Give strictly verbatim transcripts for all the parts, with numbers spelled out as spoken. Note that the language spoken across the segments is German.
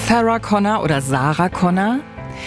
Sarah Connor oder Sarah Connor.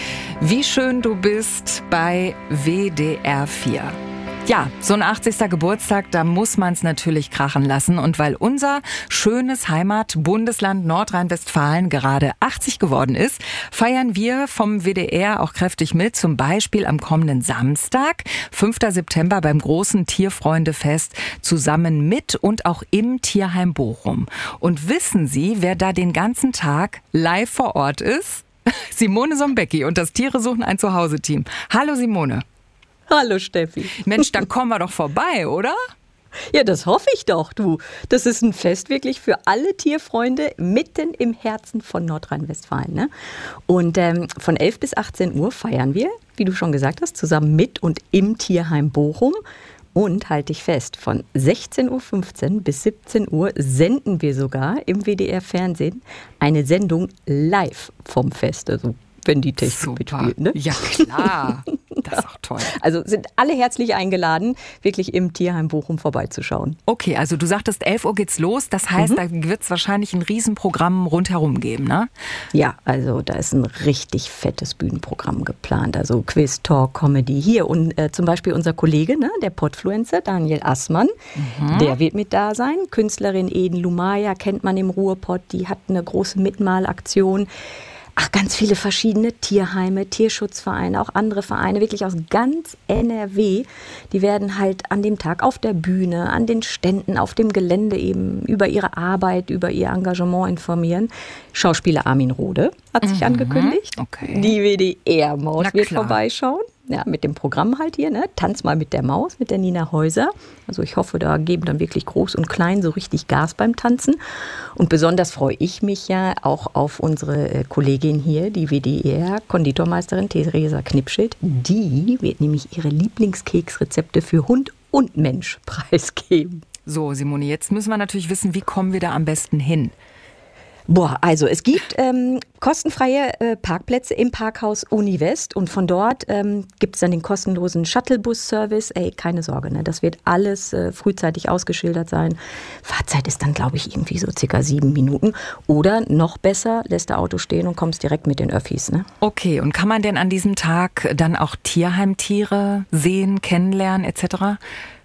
Wie schön du bist bei W D R vier. Ja, so ein achtzigster Geburtstag, da muss man es natürlich krachen lassen. Und weil unser schönes Heimatbundesland Nordrhein-Westfalen gerade achtzig geworden ist, feiern wir vom W D R auch kräftig mit. Zum Beispiel am kommenden Samstag, fünfter September, beim großen Tierfreundefest, zusammen mit und auch im Tierheim Bochum. Und wissen Sie, wer da den ganzen Tag live vor Ort ist? Simone Sombecki und das Tiere suchen ein Zuhause-Team. Hallo Simone. Hallo Steffi. Mensch, dann kommen wir doch vorbei, oder? Ja, das hoffe ich doch, du. Das ist ein Fest wirklich für alle Tierfreunde mitten im Herzen von Nordrhein-Westfalen. Ne? Und ähm, von elf bis achtzehn Uhr feiern wir, wie du schon gesagt hast, zusammen mit und im Tierheim Bochum. Und halte ich fest, von sechzehn Uhr fünfzehn bis siebzehn Uhr senden wir sogar im W D R-Fernsehen eine Sendung live vom Fest. Also wenn die Technik Super. mitspielt. Ne? Ja, klar. Das ist auch toll. Also sind alle herzlich eingeladen, wirklich im Tierheim Bochum vorbeizuschauen. Okay, also du sagtest, elf Uhr geht's los. Das heißt, mhm. da wird es wahrscheinlich ein Riesenprogramm rundherum geben, ne? Ja, also da ist ein richtig fettes Bühnenprogramm geplant. Also Quiz, Talk, Comedy. Hier und äh, zum Beispiel unser Kollege, ne, der Podfluencer, Daniel Assmann, mhm. der wird mit da sein. Künstlerin Eden Lumaya kennt man im Ruhrpott. Die hat eine große Mitmalaktion. Ach, ganz viele verschiedene Tierheime, Tierschutzvereine, auch andere Vereine, wirklich aus ganz N R W. Die werden halt an dem Tag auf der Bühne, an den Ständen, auf dem Gelände eben über ihre Arbeit, über ihr Engagement informieren. Schauspieler Armin Rohde hat sich mhm. angekündigt. Okay. Die W D R-Maus wird vorbeischauen. Ja, mit dem Programm halt hier, ne? Tanz mal mit der Maus, mit der Nina Häuser. Also ich hoffe, da geben dann wirklich Groß und Klein so richtig Gas beim Tanzen. Und besonders freue ich mich ja auch auf unsere Kollegin hier, die W D R-Konditormeisterin Theresa Knipschild. Die wird nämlich ihre Lieblingskeksrezepte für Hund und Mensch preisgeben. So, Simone, jetzt müssen wir natürlich wissen, wie kommen wir da am besten hin? Boah, also es gibt ähm, kostenfreie äh, Parkplätze im Parkhaus Uni West und von dort ähm, gibt es dann den kostenlosen Shuttlebus-Service. Ey, keine Sorge, ne? Das wird alles äh, frühzeitig ausgeschildert sein. Fahrzeit ist dann, glaube ich, irgendwie so circa sieben Minuten. Oder noch besser, lässt der Auto stehen und kommst direkt mit den Öffis. Ne? Okay, und kann man denn an diesem Tag dann auch Tierheimtiere sehen, kennenlernen et cetera?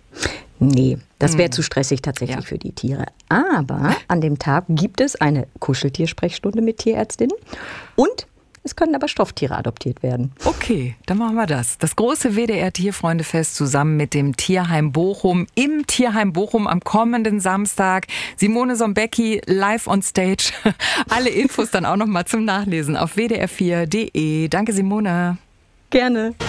Nee, das wäre hm. zu stressig tatsächlich ja. für die Tiere. Aber an dem Tag gibt es eine Kuscheltiersprechstunde mit Tierärztinnen und es können aber Stofftiere adoptiert werden. Okay, dann machen wir das. Das große W D R-Tierfreundefest zusammen mit dem Tierheim Bochum im Tierheim Bochum am kommenden Samstag. Simone Sombecki live on stage. Alle Infos dann auch noch mal zum Nachlesen auf w d r vier punkt d e. Danke, Simone. Gerne.